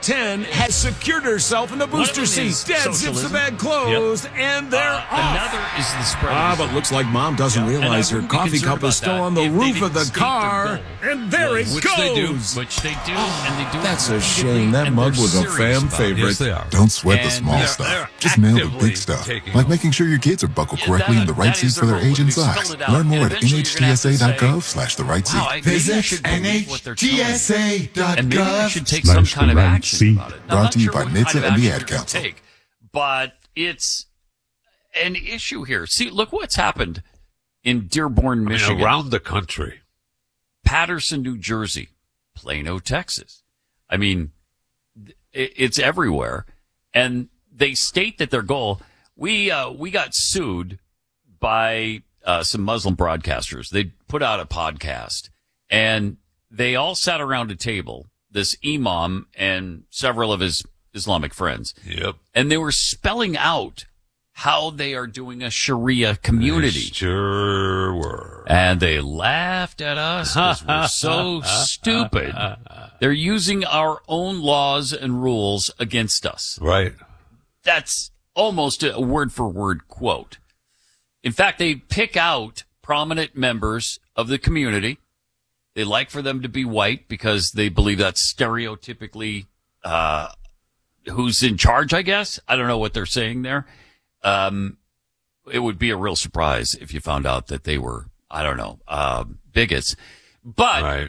10 has secured herself in the booster seat. Dad zips the bag closed, and they're off. Another is the spread. But looks like Mom doesn't realize her coffee cup is still on the roof of the car. And there it goes. Which they do, and they do. That's a shame. That mug was a fan favorite. Yes, they are. Don't sweat the small stuff. Just nail the big stuff. Like making sure your kids are buckled correctly in the right seats for their age and size. Learn more at nhtsa.gov/the-right-seat. Visit NHTSA.gov. And maybe we should take some kind of action about it. Brought to you by NHTSA and the Ad Council. But it's an issue here. See, look what's happened in Dearborn, Michigan. Around the country. Patterson, New Jersey. Plano, Texas. I mean, it's everywhere. And they state that their goal, we got sued by some Muslim broadcasters. They put out a podcast, and they all sat around a table, this imam and several of his Islamic friends. Yep. And they were spelling out how they are doing a Sharia community. They sure were. And they laughed at us because we're so stupid. They're using our own laws and rules against us. Right. That's almost a word-for-word quote. In fact, they pick out prominent members of the community. They like for them to be white because they believe that's stereotypically who's in charge, I guess. I don't know what they're saying there. It would be a real surprise if you found out that they were, I don't know, bigots. But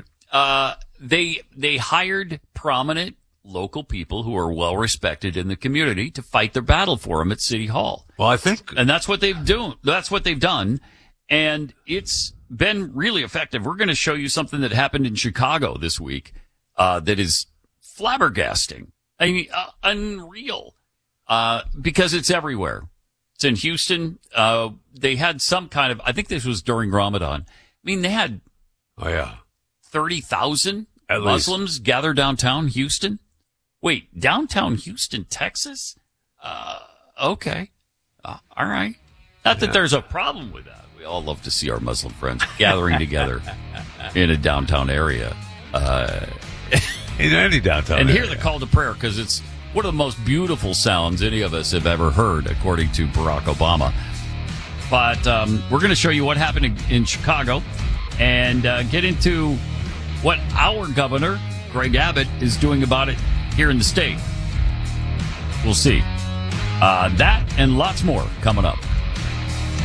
they hired prominent local people who are well respected in the community to fight their battle for them at City Hall. Well, I think, and that's what they've done, and it's been really effective. We're going to show you something that happened in Chicago this week that is flabbergasting. I mean, unreal, because it's everywhere. It's in Houston. They had some kind of, I think this was during Ramadan. I mean, they had 30,000 Muslims gather downtown Houston. Wait, downtown Houston, Texas? Okay. All right. Not that there's a problem with that. We all love to see our Muslim friends gathering together in a downtown area. In any downtown and area. hear the call to prayer, because it's one of the most beautiful sounds any of us have ever heard, according to Barack Obama. But we're going to show you what happened in Chicago and get into what our governor, Greg Abbott, is doing about it here in the state. We'll see. That and lots more coming up.